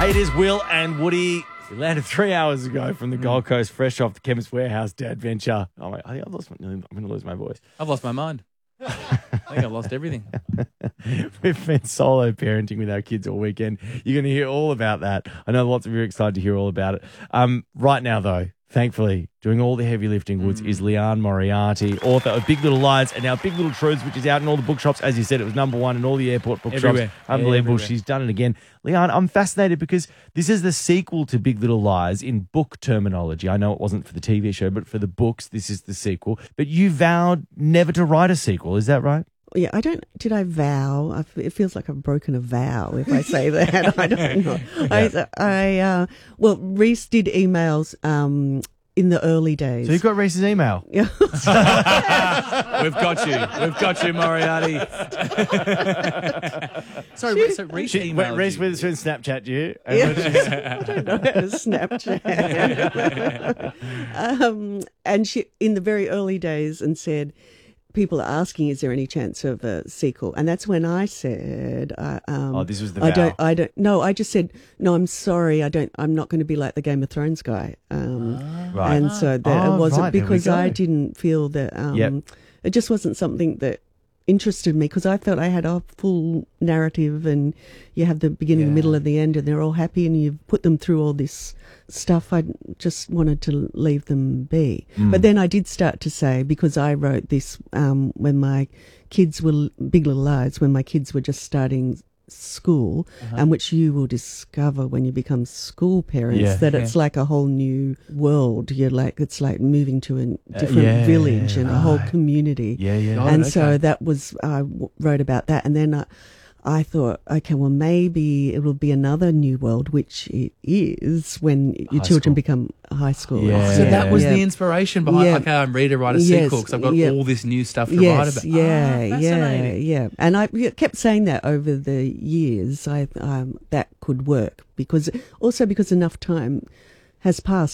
Hey, it is Will and Woody. We landed 3 hours ago from the Gold Coast, fresh off the Chemist Warehouse Dad Venture. Oh, I think I'm going to lose my voice. I've lost my mind. I think I've lost everything. We've been solo parenting with our kids all weekend. You're going to hear all about that. I know lots of you are excited to hear all about it. Right now, though, thankfully, doing all the heavy lifting, Woods, is Leanne Moriarty, author of Big Little Lies and now Big Little Truths, which is out in all the bookshops. As you said, it was number one in all the airport bookshops. Everywhere. Unbelievable. Everywhere. She's done it again. Leanne, I'm fascinated because this is the sequel to Big Little Lies in book terminology. I know it wasn't for the TV show, but for the books, this is the sequel. But you vowed never to write a sequel. Is that right? Yeah, did I vow? It feels like I've broken a vow if I say that. I don't know. Well, Reese did emails in the early days. So you've got Reese's email. Yeah. We've got you, Moriarty. Sorry, so Reese emailed Reese you. Witherspoon Snapchat you. I don't know how to Snapchat. And she, in the very early days, and said, people are asking, is there any chance of a sequel? And that's when I said, this was the vow. I don't. No, I just said, no, I'm sorry. I'm not going to be like the Game of Thrones guy. Right. And so that it wasn't right, there we because I go. didn't feel that. Yep. It just wasn't something that interested me because I felt I had a full narrative and you have the beginning, middle, and the end, and they're all happy, and you've put them through all this stuff. I just wanted to leave them be. But then I did start to say, because I wrote this when my kids were Big Little Lies, when my kids were just starting school, and which you will discover when you become school parents, that it's like a whole new world. It's like moving to a different village and a whole community. And so that was, I wrote about that, and then I thought, okay, well, maybe it will be another new world, which it is when your children become high school. So that was the inspiration behind, okay, I'm ready to write a sequel because I've got all this new stuff to write about. Yeah. And I kept saying that over the years, that could work because enough time has passed